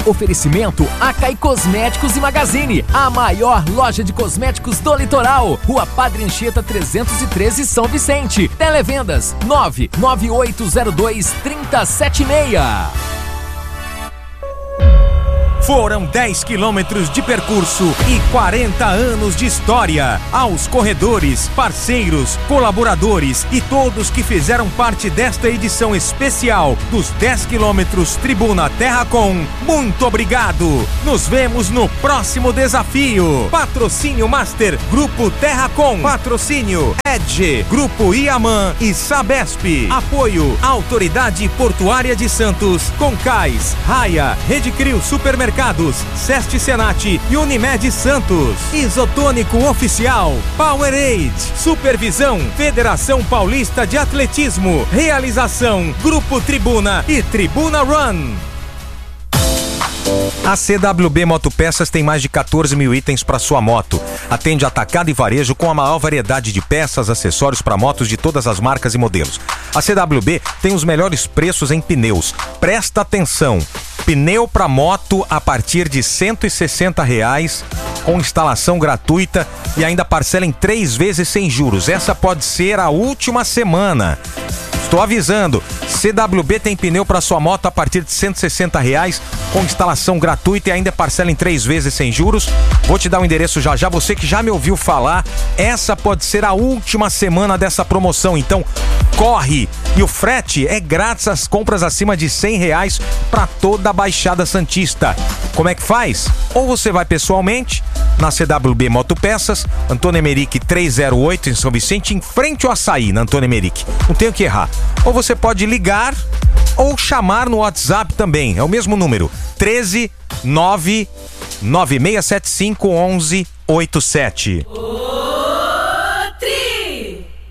Oferecimento Acai Cosméticos e Magazine, a maior loja de cosméticos do litoral. Rua Padre Anchieta 313, São Vicente. Televendas 99802-3076. Foram 10 quilômetros de percurso e 40 anos de história. Aos corredores, parceiros, colaboradores e todos que fizeram parte desta edição especial dos 10 quilômetros Tribuna Terracom, muito obrigado. Nos vemos no próximo desafio. Patrocínio Master, Grupo Terracom. Patrocínio Edge, Grupo Iaman e Sabesp. Apoio Autoridade Portuária de Santos, Concais, Raia, Rede Crio Supermercados, Seste Senat e Unimed Santos. Isotônico Oficial, Powerade. Supervisão, Federação Paulista de Atletismo. Realização, Grupo Tribuna e Tribuna Run. A CWB Motopeças tem mais de 14 mil itens para sua moto. Atende atacado e varejo com a maior variedade de peças, acessórios para motos de todas as marcas e modelos. A CWB tem os melhores preços em pneus. Presta atenção! Pneu para moto a partir de R$ 160, com instalação gratuita e ainda parcela em 3 vezes sem juros. Essa pode ser a última semana. Estou avisando, CWB tem pneu para sua moto a partir de R$ 160, com instalação gratuita e ainda parcela em 3 vezes sem juros. Vou te dar o endereço já já, você que já me ouviu falar, essa pode ser a última semana dessa promoção, então corre! E o frete é grátis às compras acima de R$ 100 para toda a Baixada Santista. Como é que faz? Ou você vai pessoalmente na CWB Motopeças, Antônio Emerick 308 em São Vicente, em frente ao Açaí, na Antônio Emerick. Não tenho que errar. Ou você pode ligar ou chamar no WhatsApp também. É o mesmo número, 13 99675 1187.